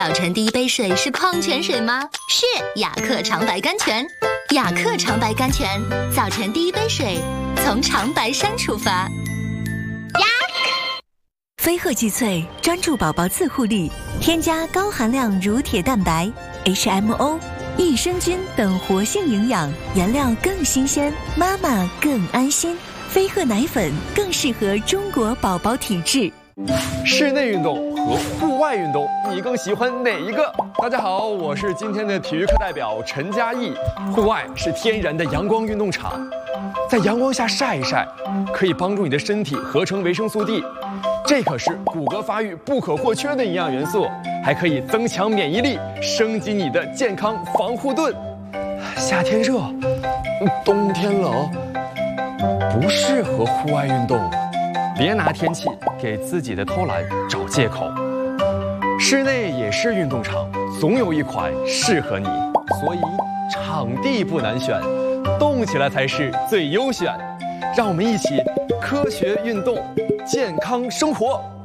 早晨第一杯水是矿泉水吗？是雅克长白甘泉。雅克长白甘泉，早晨第一杯水从长白山出发。 飞鹤济萃专注宝宝自护力，添加高含量乳铁蛋白、HMO、益生菌等活性营养，原料更新鲜，妈妈更安心。飞鹤奶粉更适合中国宝宝体质。 室内运动和户外运动，你更喜欢哪一个？大家好，我是今天的体育课代表陈嘉译。户外是天然的阳光运动场，在阳光下晒一晒，可以帮助你的身体合成维生素 D， 这可是骨骼发育不可或缺的营养元素，还可以增强免疫力，升级你的健康防护盾。夏天热，冬天冷，不适合户外运动。别拿天气给自己的偷懒找借口。室内也是运动场，总有一款适合你，所以场地不难选，动起来才是最优选。让我们一起科学运动，健康生活。